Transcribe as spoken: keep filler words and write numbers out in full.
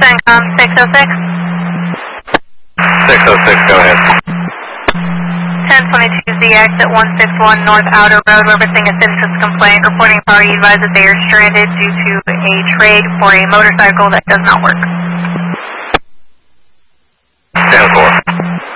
CENTCOM six oh six. six oh six, go ahead. ten twenty-two Z X at one six one North Outer Road, referencing a citizen's complaint, reporting party advised that they are stranded due to a trade for a motorcycle that does not work. ten four.